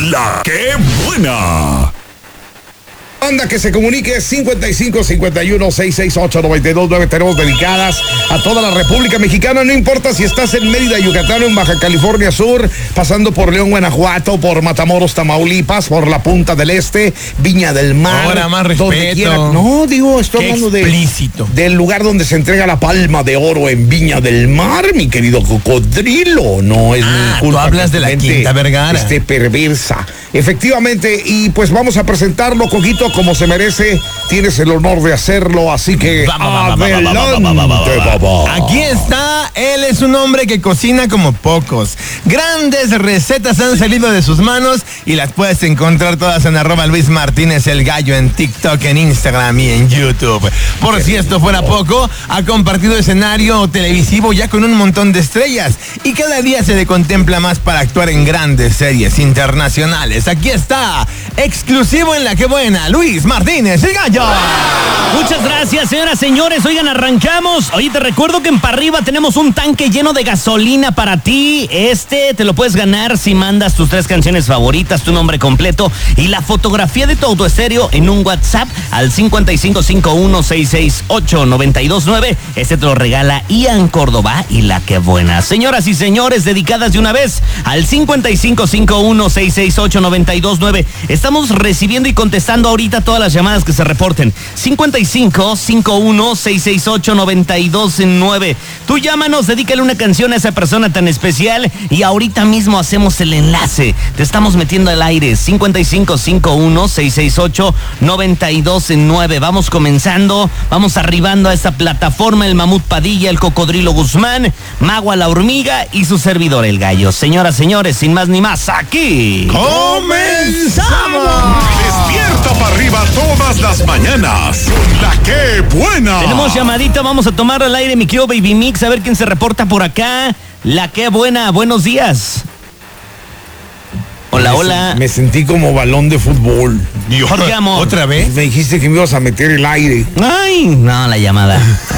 La que buena. Anda, que se comunique 55 51 668 92 tenemos dedicadas a toda la República Mexicana. No importa si estás en Mérida, Yucatán, o en Baja California Sur, pasando por León, Guanajuato, por Matamoros, Tamaulipas, por la Punta del Este, Viña del Mar. Ahora más respeto. No, digo, estoy hablando del lugar donde se entrega la palma de oro en Viña del Mar, mi querido cocodrilo. No es mi culpa. Tú hablas de la Quinta Vergara. Perversa. Efectivamente, y pues vamos a presentarlo, Coquito, como se merece. Tienes el honor de hacerlo, así que adelante, papá. Aquí está, él es un hombre que cocina como pocos. Grandes recetas han salido de sus manos y las puedes encontrar todas en @Luis Martínez el Gallo en TikTok, en Instagram y en YouTube. Por si esto fuera poco, ha compartido escenario televisivo ya con un montón de estrellas y cada día se le contempla más para actuar en grandes series internacionales. Aquí está, exclusivo en La Que Buena, Luis Martínez el Gallo. Muchas gracias, señoras, señores. Oigan, arrancamos. Oye, te recuerdo que en Parriba tenemos un tanque lleno de gasolina para ti. Te lo puedes ganar si mandas tus 3 canciones favoritas, tu nombre completo y la fotografía de tu autoestéreo en un WhatsApp al 5551668929. Te lo regala Ian Córdoba y La Que Buena. Señoras y señores, dedicadas de una vez al 5551668929. Estamos recibiendo y contestando ahorita todas las llamadas que se reporten. 5551668929. Tú llámanos, dedícale una canción a esa persona tan especial y ahorita mismo hacemos el enlace. Te estamos metiendo al aire. 5551668929. Vamos comenzando, vamos arribando a esta plataforma. El Mamut Padilla, el Cocodrilo Guzmán, Magua la Hormiga y su servidor el Gallo. Señoras, señores, sin más ni más, aquí ¡comenzamos! Despierta para arriba todas las mañanas. La Que Buena. Tenemos llamadita, vamos a tomar al aire, mi querido Baby Mix, a ver quién se reporta por acá. La Que Buena, buenos días. Hola, hola. Me sentí como balón de fútbol. ¿Por qué, amor? ¿Otra vez? Me dijiste que me ibas a meter el aire. Ay, no, la llamada.